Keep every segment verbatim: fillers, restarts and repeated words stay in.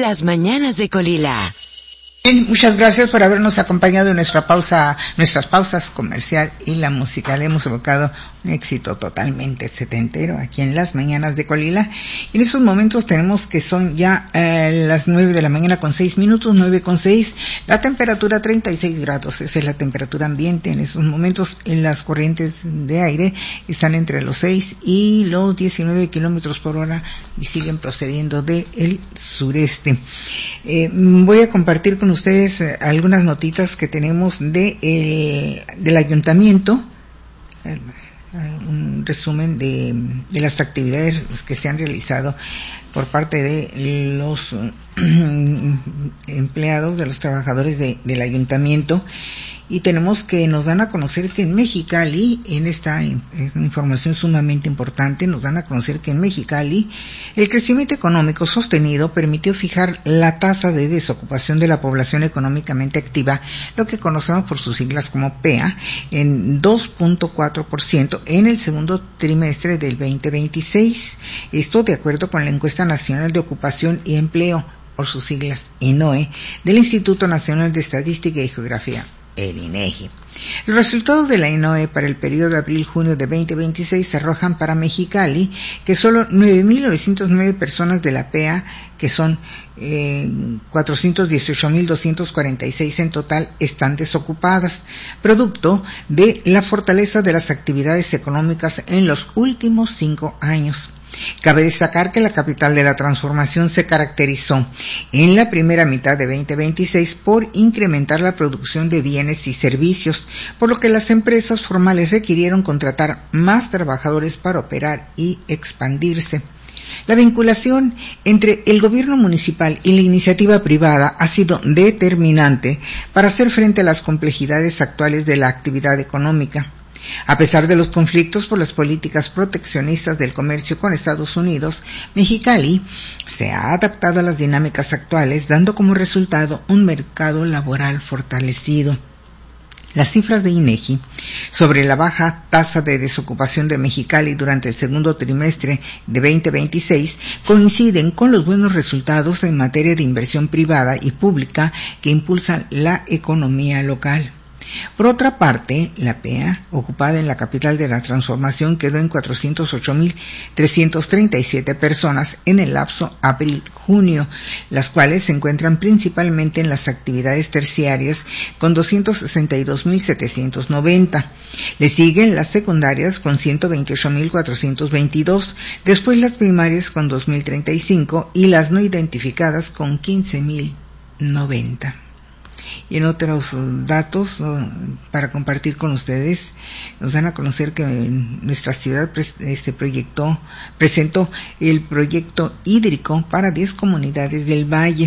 Las mañanas de Colila. Bien, muchas gracias por habernos acompañado en nuestra pausa, nuestras pausas comercial y la musical. Hemos evocado un éxito totalmente setentero aquí en Las Mañanas de Colila. En estos momentos tenemos que son ya eh, las nueve de la mañana con seis minutos, nueve con seis. La temperatura treinta y seis grados, esa es la temperatura ambiente. En estos momentos en las corrientes de aire están entre los seis y los diecinueve kilómetros por hora y siguen procediendo del sureste. Eh, voy a compartir con ustedes eh, algunas notitas que tenemos de el, del ayuntamiento, eh, un resumen de, de las actividades que se han realizado por parte de los eh, empleados, de los trabajadores de, del ayuntamiento. Y tenemos que nos dan a conocer que en Mexicali, en esta información sumamente importante, nos dan a conocer que en Mexicali el crecimiento económico sostenido permitió fijar la tasa de desocupación de la población económicamente activa, lo que conocemos por sus siglas como P E A, en dos punto cuatro por ciento en el segundo trimestre del veinte veintiséis. Esto de acuerdo con la encuesta nacional de ocupación y empleo, por sus siglas I N O E, del Instituto Nacional de Estadística y Geografía, el INEGI. Los resultados de la I N O E para el periodo de abril-junio de veinte veintiséis arrojan para Mexicali que solo nueve mil novecientos nueve personas de la P E A, que son eh, cuatrocientos dieciocho mil doscientos cuarenta y seis en total, están desocupadas, producto de la fortaleza de las actividades económicas en los últimos cinco años. Cabe destacar que la capital de la transformación se caracterizó en la primera mitad de veinte veintiséis por incrementar la producción de bienes y servicios, por lo que las empresas formales requirieron contratar más trabajadores para operar y expandirse. La vinculación entre el gobierno municipal y la iniciativa privada ha sido determinante para hacer frente a las complejidades actuales de la actividad económica. A pesar de los conflictos por las políticas proteccionistas del comercio con Estados Unidos, Mexicali se ha adaptado a las dinámicas actuales, dando como resultado un mercado laboral fortalecido. Las cifras de INEGI sobre la baja tasa de desocupación de Mexicali durante el segundo trimestre de veinte veintiséis coinciden con los buenos resultados en materia de inversión privada y pública que impulsan la economía local. Por otra parte, la P E A, ocupada en la capital de la transformación, quedó en cuatrocientos ocho mil trescientas treinta y siete personas en el lapso abril-junio, las cuales se encuentran principalmente en las actividades terciarias con doscientos sesenta y dos mil setecientos noventa. Le siguen las secundarias con ciento veintiocho mil cuatrocientos veintidós, después las primarias con dos mil treinta y cinco y las no identificadas con quince mil noventa. Y en otros datos uh, para compartir con ustedes, nos dan a conocer que nuestra ciudad este proyecto presentó el proyecto hídrico para diez comunidades del Valle.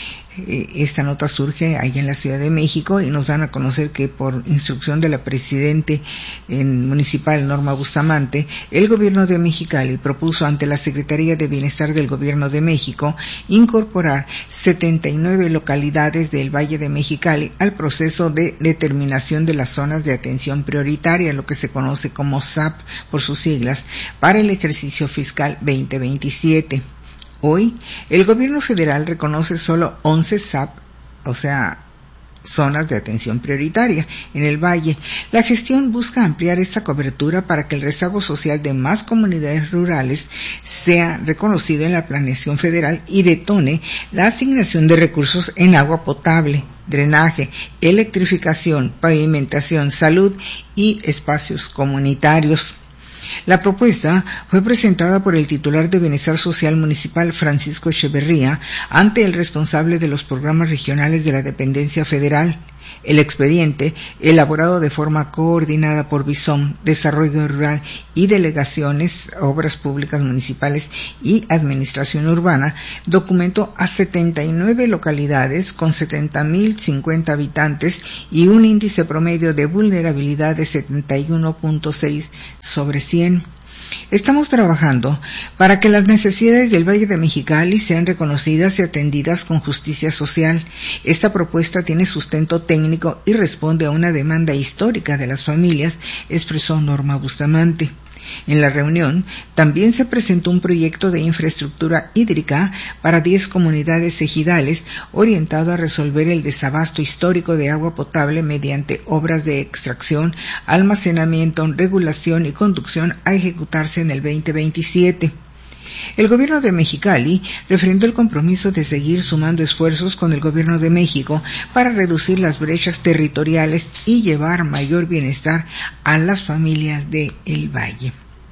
Esta nota surge ahí en la Ciudad de México y nos dan a conocer que por instrucción de la presidente en municipal Norma Bustamante, el gobierno de Mexicali propuso ante la Secretaría de Bienestar del Gobierno de México incorporar setenta y nueve localidades del Valle de Mexicali al proceso de determinación de las zonas de atención prioritaria, lo que se conoce como S A P por sus siglas, para el ejercicio fiscal veinte veintisiete. Hoy, el gobierno federal reconoce solo once S A P, o sea, zonas de atención prioritaria en el Valle. La gestión busca ampliar esta cobertura para que el rezago social de más comunidades rurales sea reconocido en la planeación federal y detone la asignación de recursos en agua potable, drenaje, electrificación, pavimentación, salud y espacios comunitarios. La propuesta fue presentada por el titular de Bienestar Social Municipal, Francisco Echeverría, ante el responsable de los programas regionales de la dependencia federal. El expediente, elaborado de forma coordinada por BISOM, Desarrollo Rural y Delegaciones, Obras Públicas Municipales y Administración Urbana, documentó a setenta y nueve localidades con setenta mil cincuenta habitantes y un índice promedio de vulnerabilidad de setenta y uno punto seis sobre cien. Estamos trabajando para que las necesidades del Valle de Mexicali sean reconocidas y atendidas con justicia social. Esta propuesta tiene sustento técnico y responde a una demanda histórica de las familias, expresó Norma Bustamante. En la reunión también se presentó un proyecto de infraestructura hídrica para diez comunidades ejidales orientado a resolver el desabasto histórico de agua potable mediante obras de extracción, almacenamiento, regulación y conducción a ejecutarse en el veinte veintisiete. El gobierno de Mexicali refrendó el compromiso de seguir sumando esfuerzos con el gobierno de México para reducir las brechas territoriales y llevar mayor bienestar a las familias de El Valle.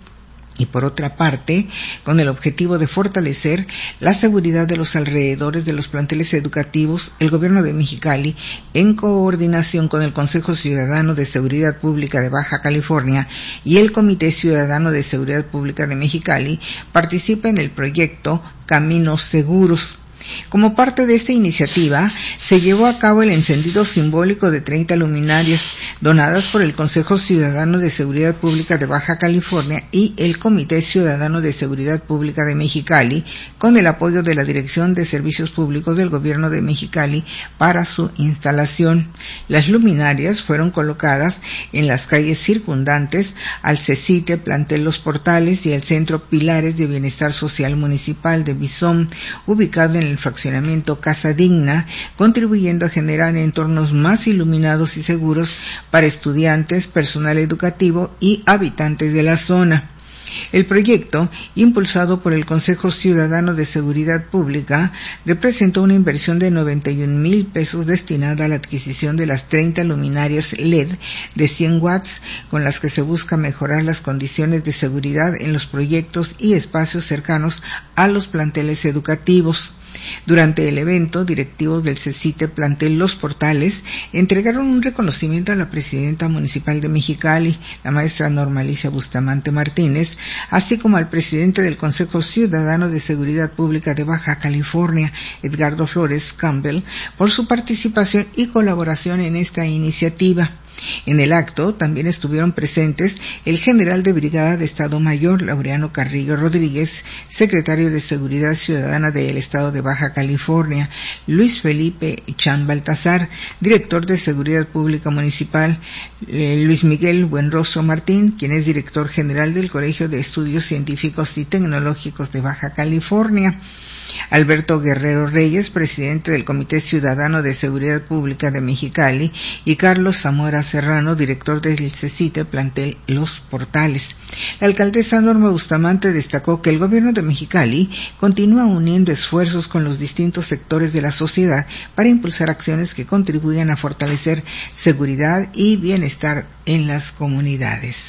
Y por otra parte, con el objetivo de fortalecer la seguridad de los alrededores de los planteles educativos, el gobierno de Mexicali, en coordinación con el Consejo Ciudadano de Seguridad Pública de Baja California y el Comité Ciudadano de Seguridad Pública de Mexicali, participa en el proyecto Caminos Seguros. Como parte de esta iniciativa, se llevó a cabo el encendido simbólico de treinta luminarias donadas por el Consejo Ciudadano de Seguridad Pública de Baja California y el Comité Ciudadano de Seguridad Pública de Mexicali, con el apoyo de la Dirección de Servicios Públicos del Gobierno de Mexicali para su instalación. Las luminarias fueron colocadas en las calles circundantes al CECITE, plantel Los Portales y el Centro Pilares de Bienestar Social Municipal de Bison, ubicado en el fraccionamiento Casa Digna, contribuyendo a generar entornos más iluminados y seguros para estudiantes, personal educativo y habitantes de la zona. El proyecto, impulsado por el Consejo Ciudadano de Seguridad Pública, representó una inversión de noventa y un mil pesos destinada a la adquisición de las treinta luminarias L E D de cien watts, con las que se busca mejorar las condiciones de seguridad en los proyectos y espacios cercanos a los planteles educativos. Durante el evento, directivos del CECITE plantel Los Portales entregaron un reconocimiento a la presidenta municipal de Mexicali, la maestra Norma Alicia Bustamante Martínez, así como al presidente del Consejo Ciudadano de Seguridad Pública de Baja California, Edgardo Flores Campbell, por su participación y colaboración en esta iniciativa. En el acto también estuvieron presentes el general de brigada de Estado Mayor, Laureano Carrillo Rodríguez, secretario de Seguridad Ciudadana del Estado de Baja California, Luis Felipe Chan Baltazar, director de Seguridad Pública Municipal, eh, Luis Miguel Buenrostro Martín, quien es director general del Colegio de Estudios Científicos y Tecnológicos de Baja California, Alberto Guerrero Reyes, presidente del Comité Ciudadano de Seguridad Pública de Mexicali, y Carlos Zamora Serrano, director del CECITE plantel Los Portales. La alcaldesa Norma Bustamante destacó que el gobierno de Mexicali continúa uniendo esfuerzos con los distintos sectores de la sociedad para impulsar acciones que contribuyan a fortalecer seguridad y bienestar en las comunidades.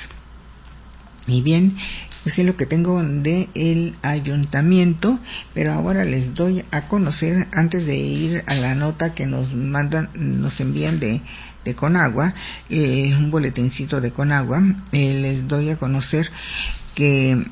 Y bien, pues es lo que tengo de el ayuntamiento, pero ahora les doy a conocer, antes de ir a la nota que nos mandan, nos envían de, de Conagua, eh, un boletincito de Conagua, eh, les doy a conocer que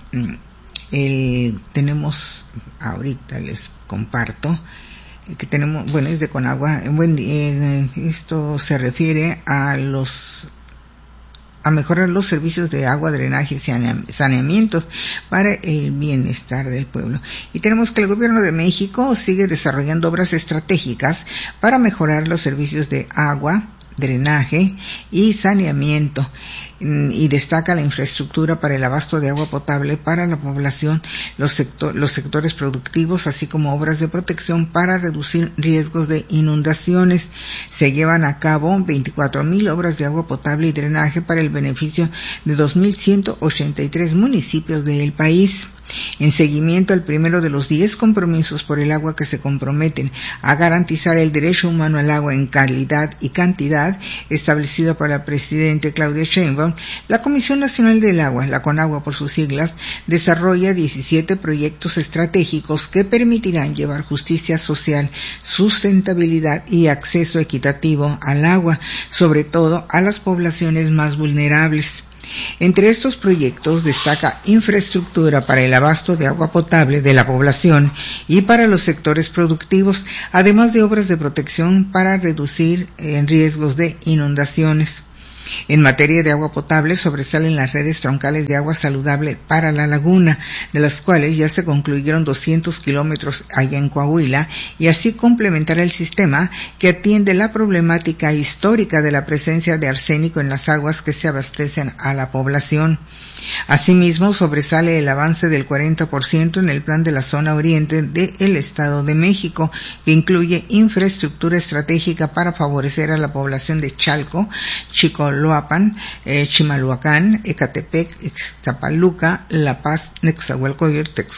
eh, tenemos, ahorita les comparto, que tenemos, bueno, es de Conagua, buen, eh, esto se refiere a los a mejorar los servicios de agua, drenaje y saneamiento para el bienestar del pueblo. Y tenemos que el gobierno de México sigue desarrollando obras estratégicas para mejorar los servicios de agua, drenaje y saneamiento, y destaca la infraestructura para el abasto de agua potable para la población, los, sector, los sectores productivos, así como obras de protección para reducir riesgos de inundaciones. Se llevan a cabo veinticuatro mil obras de agua potable y drenaje para el beneficio de dos mil ciento ochenta y tres municipios del país. En seguimiento al primero de los diez compromisos por el agua que se comprometen a garantizar el derecho humano al agua en calidad y cantidad, establecido por la presidenta Claudia Sheinbaum, la Comisión Nacional del Agua, la CONAGUA por sus siglas, desarrolla diecisiete proyectos estratégicos que permitirán llevar justicia social, sustentabilidad y acceso equitativo al agua, sobre todo a las poblaciones más vulnerables. Entre estos proyectos destaca infraestructura para el abasto de agua potable de la población y para los sectores productivos, además de obras de protección para reducir eh, riesgos de inundaciones. En materia de agua potable sobresalen las redes troncales de agua saludable para la laguna, de las cuales ya se concluyeron doscientos kilómetros allá en Coahuila, y así complementar el sistema que atiende la problemática histórica de la presencia de arsénico en las aguas que se abastecen a la población. Asimismo, sobresale el avance del cuarenta por ciento en el plan de la zona oriente del Estado de México, que incluye infraestructura estratégica para favorecer a la población de Chalco, Chicoloapan, eh, Chimalhuacán, Ecatepec, Ixtapaluca, La Paz, Nezahualcóyotl,